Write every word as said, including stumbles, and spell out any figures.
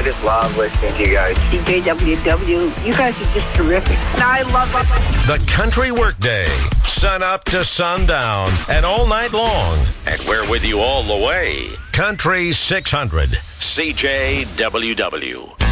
I just love listening to you guys. C J W W, you guys are just terrific. I love it. The Country Workday, sun up to sundown, and all night long. And we're with you all the way. Country six hundred, C J W W.